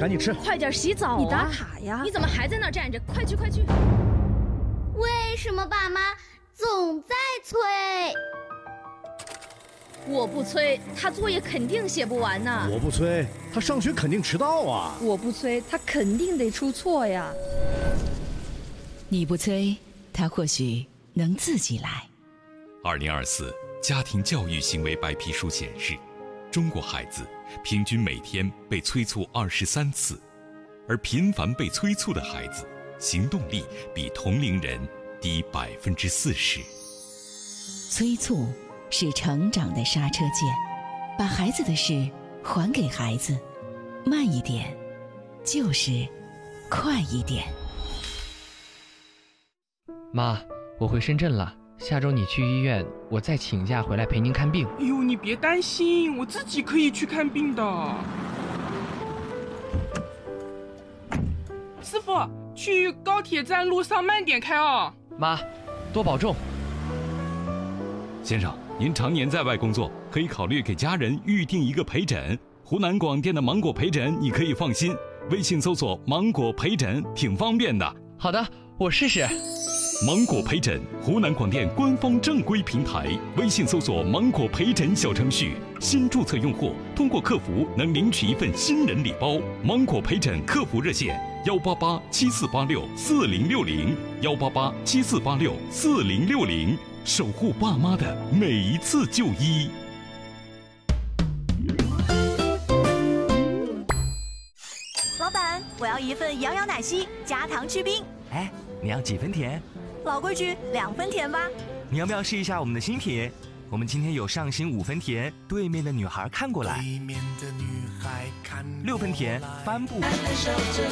赶紧吃， 快点洗澡啊！ 你打卡呀！ 你怎么还在那儿站着？快去快去！ 为什么爸妈总在催？ 我不催，他作业肯定写不完呢。 我不催，他上学肯定迟到啊。 我不催，他肯定得出错呀。 你不催，他或许能自己来。 2024家庭教育行为白皮书显示，中国孩子平均每天被催促23次，而频繁被催促的孩子，行动力比同龄人低40%。 催促是成长的刹车键，把孩子的事还给孩子，慢一点，就是快一点。 妈，我回深圳了，下周你去医院，我再请假回来陪您看病。 哎呦，你别担心，我自己可以去看病的。师傅，去高铁站路上慢点开哦。 妈，多保重。 先生，您常年在外工作，可以考虑给家人预定一个陪诊。湖南广电的芒果陪诊，你可以放心，微信搜索芒果陪诊挺方便的。 好的，我试试。 芒果陪诊，湖南广电官方正规平台，微信搜索芒果陪诊小程序，新注册用户通过客服能领取一份新人礼包。芒果陪诊客服热线18874864060，18874864060，守护爸妈的每一次就医。 老板，我要一份羊羊奶昔加糖去冰。 哎，你要几分甜？ 老规矩，2分甜吧。 你要不要试一下我们的新品？我们今天有上新5分甜，对面的女孩看过来；6分甜，帆布；